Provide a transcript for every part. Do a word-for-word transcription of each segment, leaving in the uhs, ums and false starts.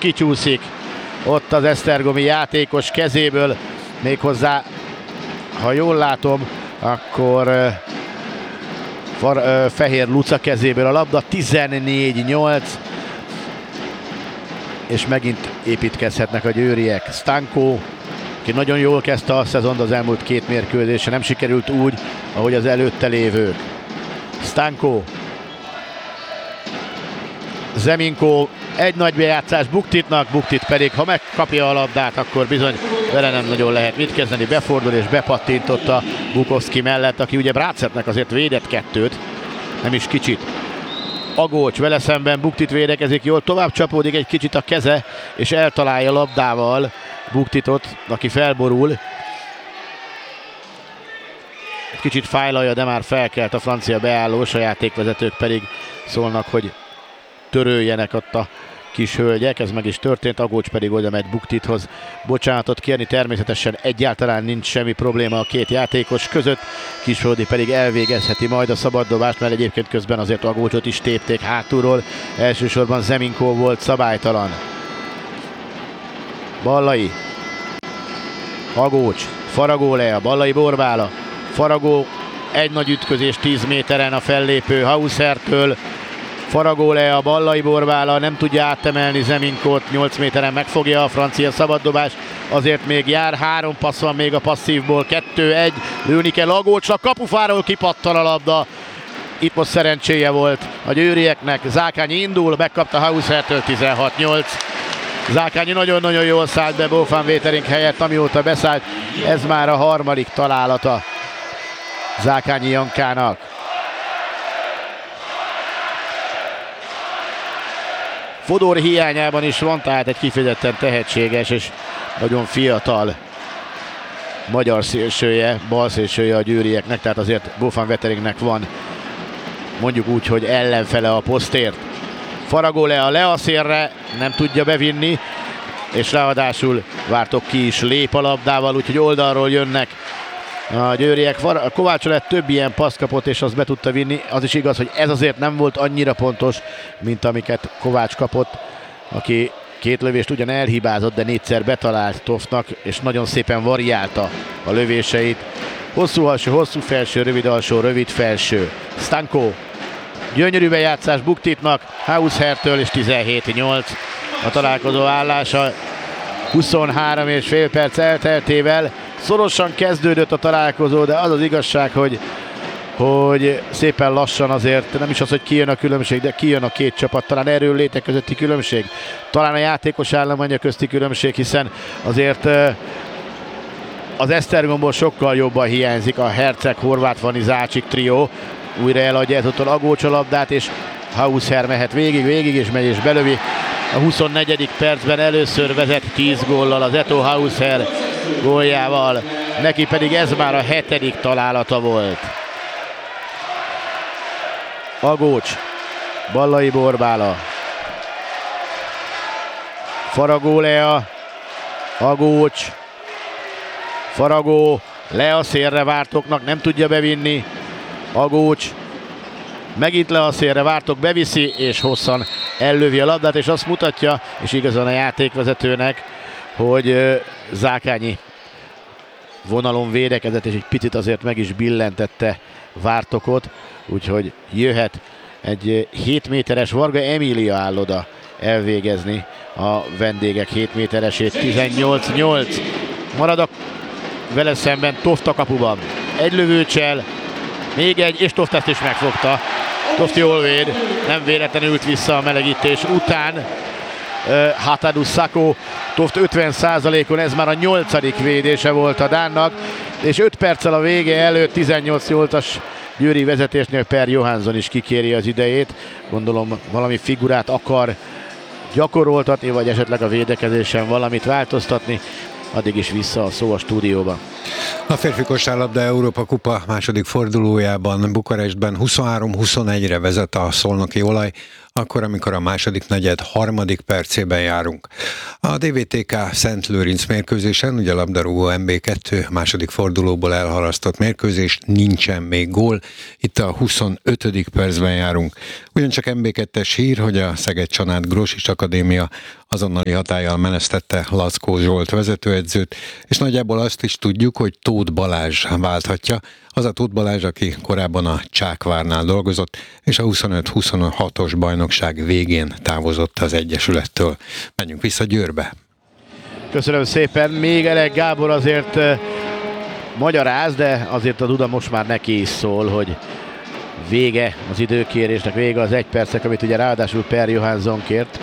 kicsúszik ott az esztergomi játékos kezéből, méghozzá, ha jól látom, akkor uh, far, uh, Fehér Luca kezéből a labda. Tizennégy nyolc, és megint építkezhetnek a győriek. Stanko, aki nagyon jól kezdte a szezont, az elmúlt két mérkőzése nem sikerült úgy, ahogy az előtte lévők. Stanko, Zeminko, egy nagy bejátszás Buktitnak, Buktit pedig, ha megkapja a labdát, akkor bizony vele nem nagyon lehet mit kezdeni. Befordul és bepattintotta Bukovszki mellett, aki ugye Brácetnek azért védett kettőt, nem is kicsit. Agócs vele szemben Buktit védekezik jól, tovább csapódik egy kicsit a keze, és eltalálja labdával Buktitot, aki felborul. Egy kicsit fájlalja, de már felkelt a francia beállós, a játékvezetők pedig szólnak, hogy töröljenek ott a kis hölgyek, ez meg is történt. Agócs pedig oda megy Buktithoz bocsánatot kérni, természetesen egyáltalán nincs semmi probléma a két játékos között. Kisföldi pedig elvégezheti majd a szabaddobást, mert egyébként közben azért Agócsot is tépték hátulról, elsősorban Zeminko volt szabálytalan. Ballai, Agócs, Faragó le, a Ballai Borbála, Faragó, egy nagy ütközés tíz méteren a fellépő Hausertől. Faragó le, a Ballai Borbála nem tudja átemelni Zeminkót, nyolc méteren megfogja a francia szabaddobás, azért még jár, három passz van még a passzívból, kettő egy, lőni kell Agócsnak, kapufáról kipattan a labda. Itt most szerencséje volt a győrieknek, Zákányi indul, megkapta Hausertől. Tizenhat nyolc. Zákányi nagyon-nagyon jól szállt be Bófán Vétering helyett, amióta beszállt, ez már a harmadik találata Zákányi Jankának. Fodor hiányában is van tehát egy kifejezetten tehetséges és nagyon fiatal magyar szélsője, bal szélsője a győrieknek, tehát azért Bófán Véteringnek van mondjuk úgy, hogy ellenfele a posztért. Faragó le a Leaszérre, nem tudja bevinni, és ráadásul Vártok ki is lép a labdával, úgyhogy oldalról jönnek a győriek. Kovács lett több ilyen passz kapott, és azt be tudta vinni. Az is igaz, hogy ez azért nem volt annyira pontos, mint amiket Kovács kapott, aki két lövést ugyan elhibázott, de négyszer betalált Toffnak, és nagyon szépen variálta a lövéseit. Hosszú alsó, hosszú felső, rövid alsó, rövid felső. Stanko, gyönyörű bejátszás Buktitnak, Hausertől, és tizenhét nyolc a találkozó állása. huszonhárom és fél perc elteltével szorosan kezdődött a találkozó, de az az igazság, hogy, hogy szépen lassan azért, nem is az, hogy kijön a különbség, de kijön a két csapat, talán erőnlétek közötti különbség, talán a játékos állománya közti különbség, hiszen azért az Esztergomból sokkal jobban hiányzik a Herceg, Horváth, Vani, Zácsik trió. Újra eladja ezúttal Agócs a labdát, és Hauser mehet végig, végig, és megy és belövi. A huszonnegyedik percben először vezet tíz góllal az Eto Hauser góljával, neki pedig ez már a hetedik találata volt. Agócs, Ballai Borbála, Faragó Lea, Agócs, Faragó, Lea szélre Vártoknak, nem tudja bevinni, Agócs, megint le a szélre, Vártok beviszi, és hosszan ellövi a labdát, és azt mutatja, és igazán a játékvezetőnek, hogy Zákányi vonalon védekezett, és egy picit azért meg is billentette Vártokot, úgyhogy jöhet egy hét méteres Varga Emília áll oda elvégezni a vendégek hét méteresét. Tizennyolc nyolc marad a vele szemben Toft a kapuban. Egy lövőcsel, még egy, és Toft ezt is megfogta. Toft jól véd, nem véletlenül ült vissza a melegítés után. Uh, Hatadu Szakó, Toft ötven százalékon, ez már a nyolcadik védése volt a dánnak, és öt perccel a vége előtt tizennyolc nyolcas győri vezetésnél Per Johansson is kikéri az idejét. Gondolom valami figurát akar gyakoroltatni, vagy esetleg a védekezésen valamit változtatni. Addig is vissza a szó a stúdióba. A férfi kosárlabda Európa Kupa második fordulójában Bukarestben huszonhárom huszonegyre vezet a szolnoki Olaj. akkor, amikor a második negyed harmadik percében járunk. A dé vé té ká Szent Lőrinc mérkőzésen, ugye a labdarúgó em bé kettő második fordulóból elhalasztott mérkőzés, nincsen még gól. Itt a huszonötödik percben járunk. Ugyancsak em bé kettes hír, hogy a Szeged-Csanád Grosics Akadémia azonnali hatállyal menesztette Lackó Zsolt vezetőedzőt, és nagyjából azt is tudjuk, hogy Tóth Balázs válthatja, az a Tóth Balázs, aki korábban a Csákvárnál dolgozott, és a huszonöt huszonhatos bajnokság végén távozott az Egyesülettől. Menjünk vissza Győrbe. Köszönöm szépen. Még Elek Gábor azért uh, magyaráz, de azért a Duda most már neki is szól, hogy vége az időkérésnek, vége az egy percek, amit ugye ráadásul Per Johansson kért.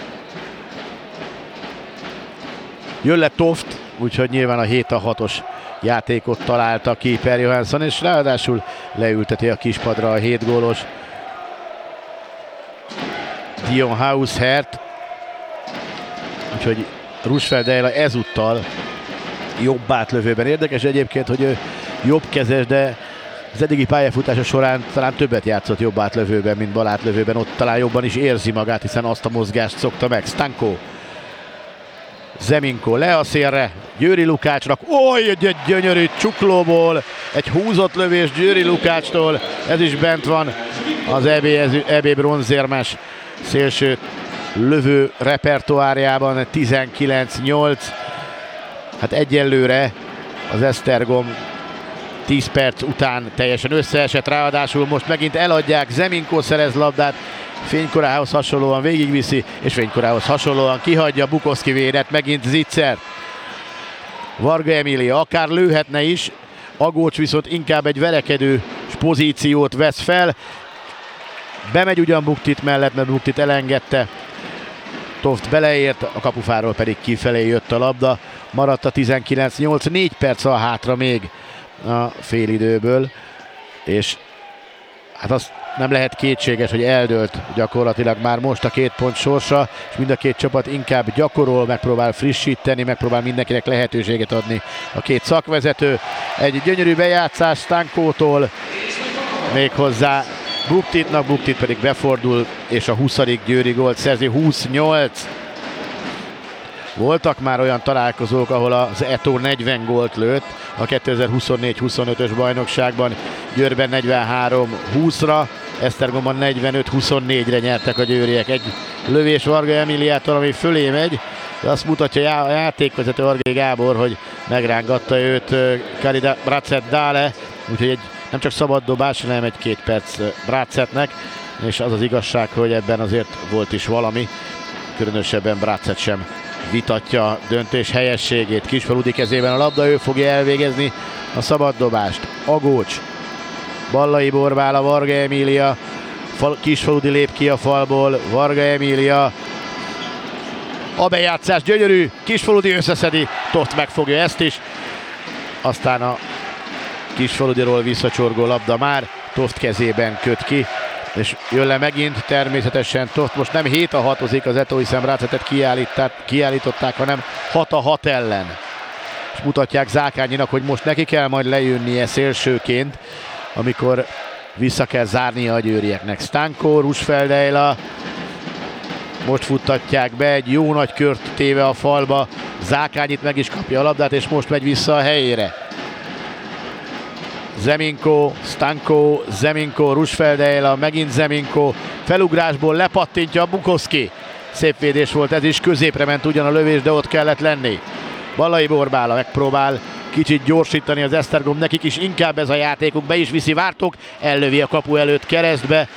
Jön le Toft, úgyhogy nyilván a hét a hatos játékot találta ki Per Johansson, és ráadásul leülteti a kispadra a hét gólos Dion Haushert. Úgyhogy Rusfeld Ejla ezúttal jobb átlövőben. Érdekes egyébként, hogy ő jobbkezes, de az eddigi pályafutása során talán többet játszott jobb átlövőben, mint bal átlövőben. Ott talán jobban is érzi magát, hiszen azt a mozgást szokta meg. Stanko, Zeminko le a szélre, Győri Lukácsnak, oly, egy gyönyörű csuklóból, egy húzott lövés Győri Lukácstól, ez is bent van az é bé bronzérmes szélső lövő repertoárjában. Tizenkilenc nyolc, hát egyelőre az Esztergom tíz perc után teljesen összeesett, ráadásul most megint eladják, Zeminko szerez labdát, fénykorához hasonlóan végigviszi, és fénykorához hasonlóan kihagyja Bukowski védet, megint Zicser. Varga Emília akár lőhetne is, Agócs viszont inkább egy verekedő pozíciót vesz fel. Bemegy ugyan Buktit mellett, mert Buktit elengedte. Toft beleért, a kapufáról pedig kifelé jött a labda. Maradt a tizenkilenc nyolc, négy perc a hátra még a félidőből, és hát azt nem lehet kétséges, hogy eldőlt gyakorlatilag már most a két pont sorsa, és mind a két csapat inkább gyakorol, megpróbál frissíteni, megpróbál mindenkinek lehetőséget adni a két szakvezető. Egy gyönyörű bejátszás Stankótól, méghozzá Buktitnak, Buktit pedig befordul, és a huszadik győri gólt szerzi. Huszonnyolc. Voltak már olyan találkozók, ahol az Eto negyven gólt lőtt a kétezer-huszonnégy huszonötös bajnokságban. Győrben negyvenhárom húszra, Esztergomban negyvenöt huszonnégyre nyertek a győriek. Egy lövés Varga Emíliától, ami fölé megy, de azt mutatja a játékvezető Vargai Gábor, hogy megrángatta őt Karida Bracet Dále, úgyhogy egy, nem csak szabad dobás, hanem egy két perc Bracetnek, és az az igazság, hogy ebben azért volt is valami, különösebben Bracet sem vitatja a döntés helyességét. Kisfaludi kezében a labda, ő fogja elvégezni a szabaddobást. Agócs, Ballai Borbála, Varga Emília, Kisfaludi lép ki a falból, Varga Emília, a bejátszás gyönyörű, Kisfaludi összeszedi, Toft megfogja ezt is, aztán a Kisfaludiról visszacsorgó labda már Toft kezében köt ki, és jön le megint természetesen Toft. Most nem hét a hatozik az Eto, hiszen Bracetet kiállították, hanem hat a hat ellen. És mutatják Zákányinak, hogy most neki kell majd lejönnie szélsőként, amikor vissza kell zárnia a győrieknek. Stanko, Rusfeld Ejla, most futtatják be, egy jó nagy kört téve a falba, Zákányit meg is kapja a labdát, és most megy vissza a helyére. Zeminko, Stanko, Zeminko, Rusfeld Ejla, megint Zeminko, felugrásból lepattintja Bukowski. Szép védés volt ez is, középre ment ugyan a lövés, de ott kellett lenni. Ballai Borbála megpróbál kicsit gyorsítani az Esztergom, nekik is inkább ez a játékuk, be is viszi Vártok, ellövi a kapu előtt keresztbe.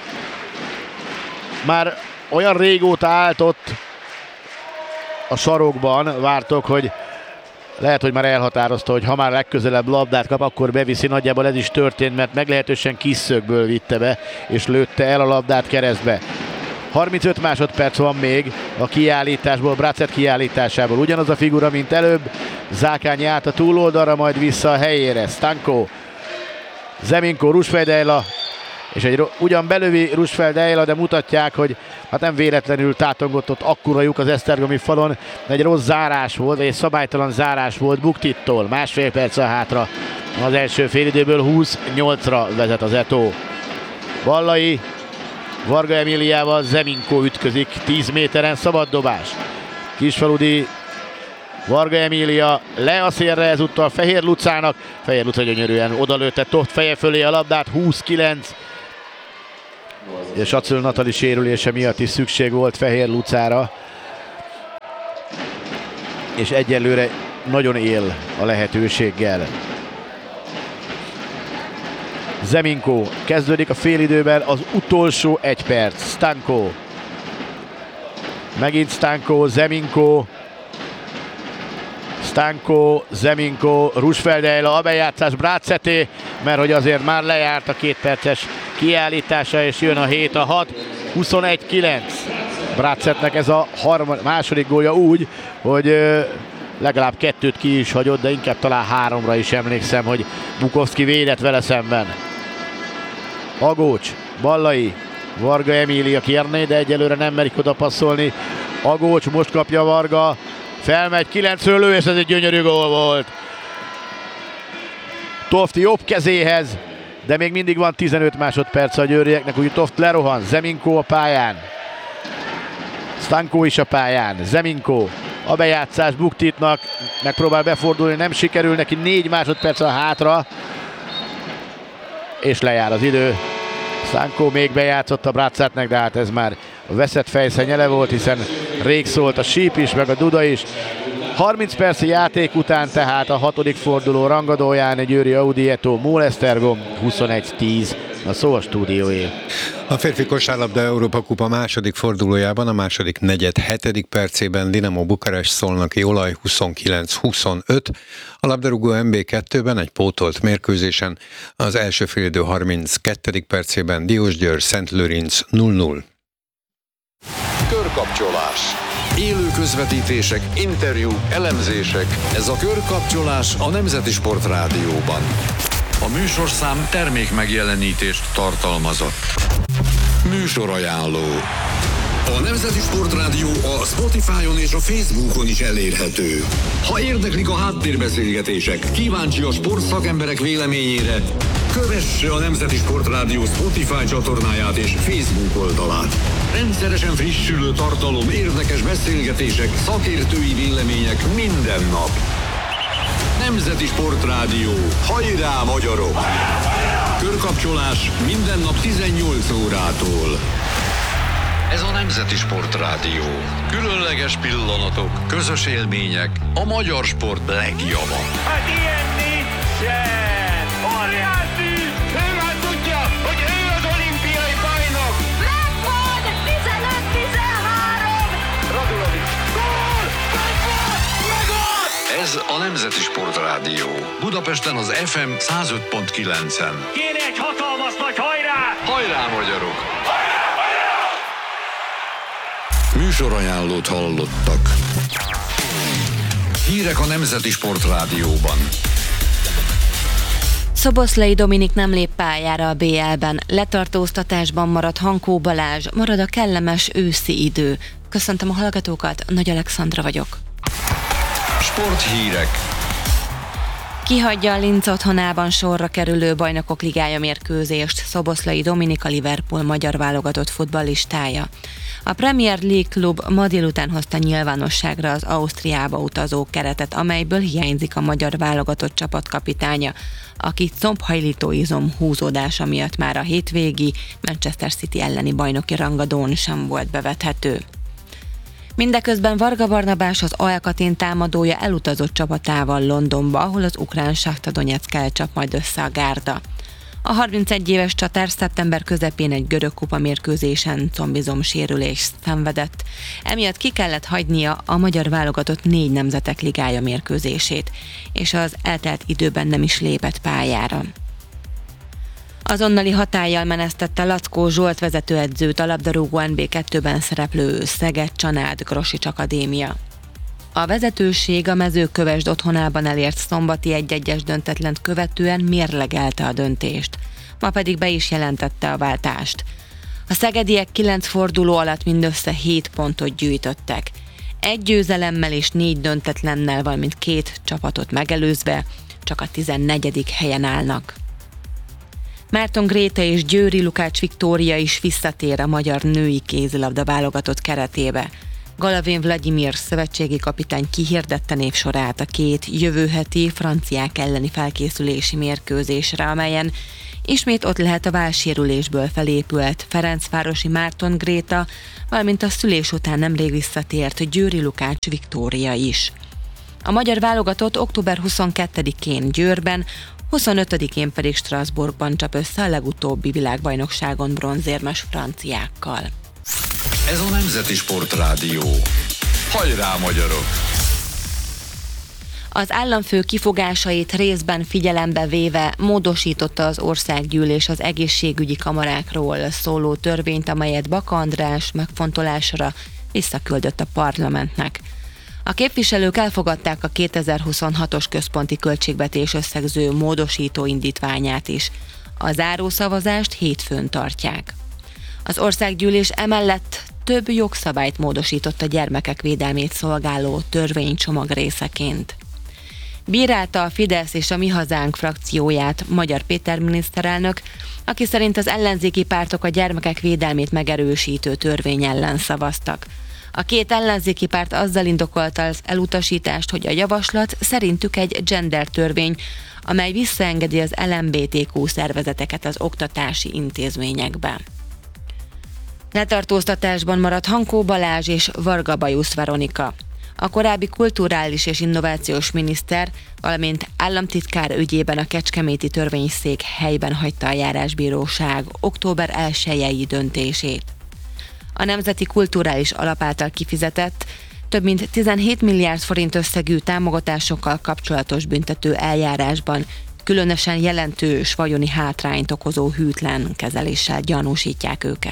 Már olyan régóta állt ott a sarokban Vártok, hogy lehet, hogy már elhatározta, hogy ha már legközelebb labdát kap, akkor beviszi. Nagyjából ez is történt, mert meglehetősen kis szögből vitte be, és lőtte el a labdát keresztbe. harmincöt másodperc van még a kiállításból, Bracet kiállításából. Ugyanaz a figura, mint előbb. Zákányi át a túloldalra, majd vissza a helyére. Stanko, Zeminko, Rusfeld Ejla, és egy ugyan belövi Rusfeld Ejla, de mutatják, hogy hát nem véletlenül tátongott ott akkora lyuk az esztergomi falon. Egy rossz zárás volt, egy szabálytalan zárás volt Buktittól. Másfél perc a hátra az első félidőből, huszonnyolcra vezet az Eto. Ballai Varga Emíliával, Zeminko ütközik tíz méteren, szabad dobás. Kisfaludi, Varga Emília le a szélre ezúttal Fehér Lucának. Fehér Luca gyönyörűen odalőtte Toft feje fölé a labdát, húsz kilenc. És Acöl Natali sérülése miatt is szükség volt Fehér Lucára. És egyelőre nagyon él a lehetőséggel. Zeminko, kezdődik a félidőben az utolsó egy perc. Stanko. Megint Stanko, Zeminko. Stanko, Zeminko, Rusfeldejla, a bejátszás Bráceté, mert hogy azért már lejárt a két perces kiállítása, és jön a hét a hat, huszonegy kilenc. Brácetnek ez a harmad, második gólja úgy, hogy ö, legalább kettőt ki is hagyott, de inkább talán háromra is emlékszem, hogy Bukowski védett vele szemben. Agócs, Ballai, Varga Emília kérné, de egyelőre nem merik oda passzolni. Agócs, most kapja Varga, felmegy kilencről lő, és ez egy gyönyörű gól volt. Toft jobb kezéhez, de még mindig van tizenöt másodperc a győrieknek, úgyhogy Toft lerohan. Zeminko a pályán. Stanko is a pályán. Zeminko a bejátszás Buktitnak, megpróbál befordulni, nem sikerül neki, négy másodperc a hátra. És lejár az idő. Stanko még bejátszott a Brácetnek, de hát ez már a veszett fejszenyele volt, hiszen rég szólt a síp is, meg a duda is. harminc perc játék után tehát a hatodik forduló rangadóján egy Győri Audi Eto Mólesztergom, huszonegy tíz a szó a stúdióé. A férfi kosárlabda Európa Kupa második fordulójában a második negyed hetedik percében Dinamo Bukarest Szolnoki Olaj huszonkilenc huszonöt, a labdarúgó em bé kettőben egy pótolt mérkőzésen az első félidő harminckettedik percében Diósgyőr Szentlőrinc nulla nulla. Körkapcsolás. Élő közvetítések, interjúk, elemzések. Ez a Körkapcsolás a Nemzeti Sport Rádióban. A műsorszám termék megjelenítést tartalmazott. Műsorajánló. A Nemzeti Sport Rádió a Spotify-on és a Facebookon is elérhető. Ha érdeklik a háttérbeszélgetések, kíváncsi a sportszakemberek véleményére, kövesse a Nemzeti Sport Rádió Spotify csatornáját és Facebook oldalát. Rendszeresen frissülő tartalom, érdekes beszélgetések, szakértői vélemények minden nap. Nemzeti Sport Rádió. Hajrá, magyarok! Körkapcsolás minden nap tizennyolc órától. Ez a Nemzeti Sport Rádió. Különleges pillanatok, közös élmények, a magyar sport legjava. Hát ilyen nincsen! Óriási! Ő már tudja, hogy ő az olimpiai bajnok! Megvan! tizenöt tizenhárom! Radulovics! Gól! Megvan! Megvan! Ez a Nemzeti Sport Rádió. Budapesten az ef em száz öt pont kilencen. Kéne egy hatalmas nagy hajrá! Hajrá, magyarok! Műsorajánlót hallottak. Hírek a Nemzeti Sport Rádióban. Szoboszlai Dominik nem lép pályára a bé el-ben, letartóztatásban marad Hankó Balázs, marad a kellemes őszi idő. Köszöntöm a hallgatókat, Nagy Alexandra vagyok. Sporthírek. Kihagyja a Linz otthonában sorra kerülő Bajnokok Ligája mérkőzést Szoboszlai Dominik, a Liverpool magyar válogatott futballistája. A Premier League klub ma délután hozta nyilvánosságra az Ausztriába utazó keretet, amelyből hiányzik a magyar válogatott csapatkapitánya, aki combhajlító izom húzódása miatt már a hétvégi Manchester City elleni bajnoki rangadón sem volt bevethető. Mindeközben Varga Barnabás, az á e Katyn támadója elutazott csapatával Londonba, ahol az ukrán Sakta Donyeckkel csap majd össze a gárda. A harmincegy éves csatár szeptember közepén egy görög kupa mérkőzésen combizom sérülést szenvedett. Emiatt ki kellett hagynia a magyar válogatott négy nemzetek ligája mérkőzését, és az eltelt időben nem is lépett pályára. Azonnali hatállyal menesztette Lackó Zsolt vezetőedzőt a labdarúgó en bé kettőben szereplő Szeged-Csanád Grosics Akadémia. A vezetőség a Mezőkövesd otthonában elért szombati egy-egyes döntetlent követően mérlegelte a döntést, ma pedig be is jelentette a váltást. A szegediek kilenc forduló alatt mindössze hét pontot gyűjtöttek. Egy győzelemmel és négy döntetlennel, valamint két csapatot megelőzve csak a tizennegyedik helyen állnak. Márton Gréta és Győri Lukács Viktória is visszatér a magyar női kézilabda válogatott keretébe. Galavin Vladimir szövetségi kapitány kihirdette névsorát a két jövő heti franciák elleni felkészülési mérkőzésre, amelyen ismét ott lehet a vállsérülésből felépült Ferencvárosi Márton Gréta, valamint a szülés után nemrég visszatért Győri Lukács Viktória is. A magyar válogatott október huszonkettedikén Győrben, huszonötödikén pedig Strasbourgban csap össze a legutóbbi világbajnokságon bronzérmes franciákkal. Ez a Nemzeti Sportrádió. Hajrá, magyarok! Az államfő kifogásait részben figyelembe véve módosította az országgyűlés az egészségügyi kamarákról szóló törvényt, amelyet Baka András megfontolásra visszaküldött a parlamentnek. A képviselők elfogadták a kétezer-huszonhatos központi költségvetés összegző módosító indítványát is. A zárószavazást hétfőn tartják. Az országgyűlés emellett több jogszabályt módosított a gyermekek védelmét szolgáló törvénycsomag részeként. Bírálta a Fidesz és a Mi Hazánk frakcióját Magyar Péter miniszterelnök, aki szerint az ellenzéki pártok a gyermekek védelmét megerősítő törvény ellen szavaztak. A két ellenzéki párt azzal indokolta az elutasítást, hogy a javaslat szerintük egy gender törvény, amely visszaengedi az el em bé té kú szervezeteket az oktatási intézményekbe. Letartóztatásban maradt Hankó Balázs és Varga Bajusz Veronika. A korábbi kulturális és innovációs miniszter, valamint államtitkár ügyében a kecskeméti törvényszék helyben hagyta a járásbíróság október elsejei döntését. A Nemzeti Kulturális Alap által kifizetett, több mint tizenhét milliárd forint összegű támogatásokkal kapcsolatos büntető eljárásban különösen jelentős vagyoni hátrányt okozó hűtlen kezeléssel gyanúsítják őket.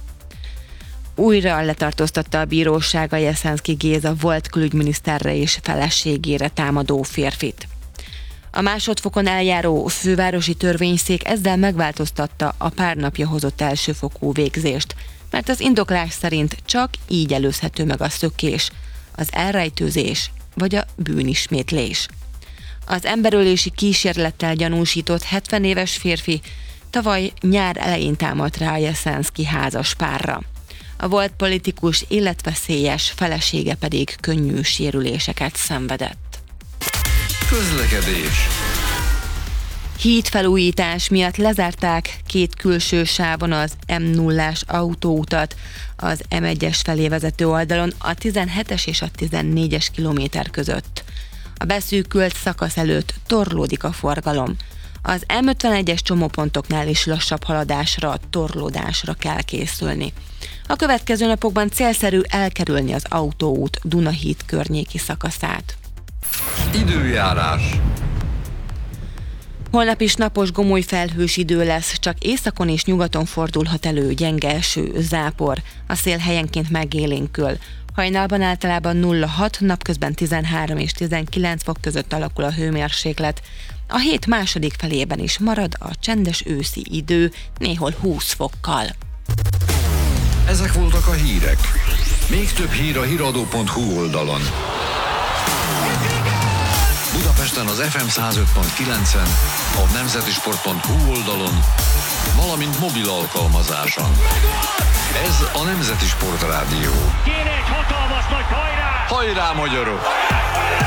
Újra letartóztatta a bíróság a Jeszenszky Géza volt külügyminiszterre és feleségére támadó férfit. A másodfokon eljáró fővárosi törvényszék ezzel megváltoztatta a pár napja hozott elsőfokú végzést, mert az indoklás szerint csak így előzhető meg a szökés, az elrejtőzés vagy a bűnismétlés. Az emberölési kísérlettel gyanúsított hetven éves férfi tavaly nyár elején támadt rá a Jeszenszky házas párra. A volt politikus életveszélyes felesége pedig könnyű sérüléseket szenvedett. Közlekedés. Hídfelújítás miatt lezárták két külső sávon az em nullás autóutat, az em egyes felé vezető oldalon a tizenhetes és a tizennégyes kilométer között. A beszűkült szakasz előtt torlódik a forgalom. Az em ötvenegyes csomópontoknál is lassabb haladásra, torlódásra kell készülni. A következő napokban célszerű elkerülni az autóút Dunahíd környéki szakaszát. Időjárás. Holnap is napos, gomoly felhős idő lesz, csak északon és nyugaton fordulhat elő gyenge eső, zápor. A szél helyenként megélénkül. Hajnalban általában nulla hat, napközben tizenhárom és tizenkilenc fok között alakul a hőmérséklet. A hét második felében is marad a csendes őszi idő, néhol húsz fokkal. Ezek voltak a hírek. Még több hír a híradó pont hú oldalon. Budapesten az ef em száz öt pont kilencen, a nemzetisport pont hú oldalon, valamint mobil alkalmazáson. Ez a Nemzeti Sportrádió. Kéne egy hatalmas nagy hajrá! Hajrá, magyarok!